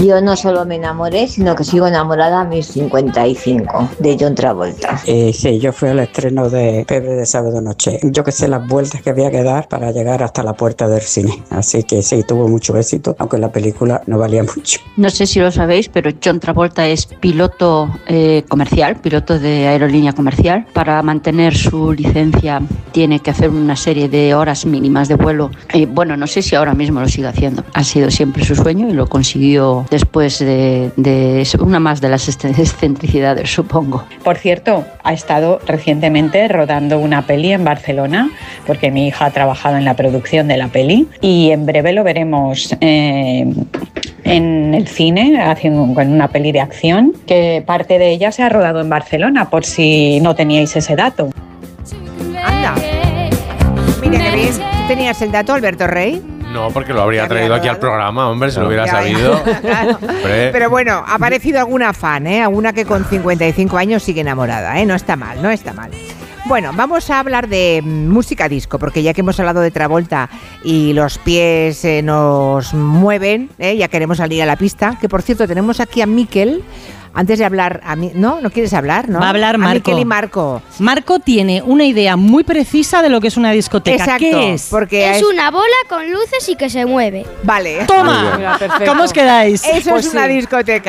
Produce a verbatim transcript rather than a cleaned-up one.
Yo no solo me enamoré, sino que sigo enamorada a mis cincuenta y cinco, de John Travolta. Eh, sí, yo fui al estreno de Febre de Sábado Noche. Yo que sé las vueltas que había que dar para llegar hasta la puerta del cine. Así que sí, tuvo mucho éxito, aunque la película no valía mucho. No sé si lo sabéis, pero John Travolta es piloto eh, comercial, piloto de aerolínea comercial. Para mantener su licencia tiene que hacer una serie de horas mínimas de vuelo. Eh, bueno, no sé si ahora mismo lo sigue haciendo. Ha sido siempre su sueño y lo consiguió después de, de una más de las excentricidades, supongo. Por cierto, ha estado recientemente rodando una peli en Barcelona, porque mi hija ha trabajado en la producción de la peli, y en breve lo veremos eh, en el cine, haciendo una peli de acción, que parte de ella se ha rodado en Barcelona, por si no teníais ese dato. Anda. Mira que bien. ¿Tú tenías el dato, Alberto Rey? No, porque lo habría traído aquí al programa, hombre, si lo hubiera Ya, sabido. claro. Pero bueno, ha aparecido alguna fan, ¿eh? Alguna que con cincuenta y cinco años sigue enamorada, ¿eh? No está mal, no está mal. Bueno, vamos a hablar de música disco, porque ya que hemos hablado de Travolta y los pies eh, nos mueven, ¿eh? Ya queremos salir a la pista, que por cierto tenemos aquí a Miquel. Antes de hablar, a mí, ¿no? ¿No quieres hablar? ¿No? Va a hablar Marco. A Miquel y Marco. Marco tiene una idea muy precisa de lo que es una discoteca. Exacto, ¿Qué es? Porque es, es una bola con luces y que se mueve. Vale. Toma. ¿Cómo os quedáis? Eso Pues es una sí. discoteca.